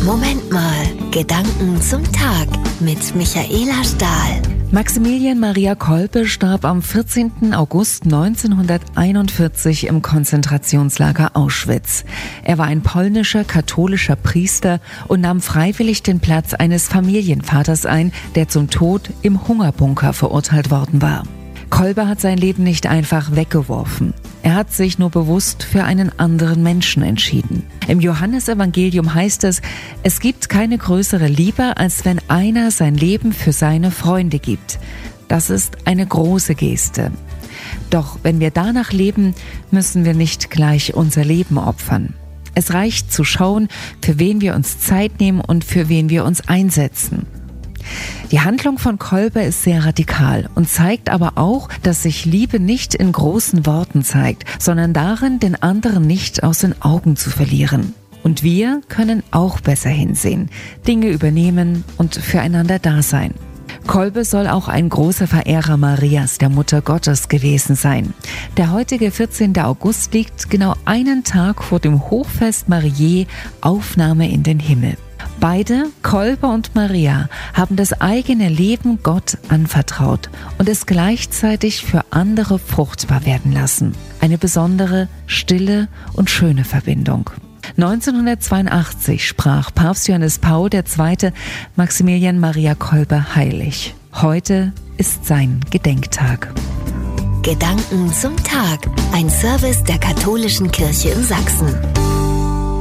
Moment mal, Gedanken zum Tag mit Michaela Stahl. Maximilian Maria Kolbe starb am 14. August 1941 im Konzentrationslager Auschwitz. Er war ein polnischer katholischer Priester und nahm freiwillig den Platz eines Familienvaters ein, der zum Tod im Hungerbunker verurteilt worden war. Kolbe hat sein Leben nicht einfach weggeworfen. Er hat sich nur bewusst für einen anderen Menschen entschieden. Im Johannesevangelium heißt es, es gibt keine größere Liebe, als wenn einer sein Leben für seine Freunde gibt. Das ist eine große Geste. Doch wenn wir danach leben, müssen wir nicht gleich unser Leben opfern. Es reicht zu schauen, für wen wir uns Zeit nehmen und für wen wir uns einsetzen. Die Handlung von Kolbe ist sehr radikal und zeigt aber auch, dass sich Liebe nicht in großen Worten zeigt, sondern darin, den anderen nicht aus den Augen zu verlieren. Und wir können auch besser hinsehen, Dinge übernehmen und füreinander da sein. Kolbe soll auch ein großer Verehrer Marias, der Mutter Gottes, gewesen sein. Der heutige 14. August liegt genau einen Tag vor dem Hochfest Mariä, Aufnahme in den Himmel. Beide, Kolbe und Maria, haben das eigene Leben Gott anvertraut und es gleichzeitig für andere fruchtbar werden lassen. Eine besondere, stille und schöne Verbindung. 1982 sprach Papst Johannes Paul II. Maximilian Maria Kolbe heilig. Heute ist sein Gedenktag. Gedanken zum Tag. Ein Service der Katholischen Kirche in Sachsen.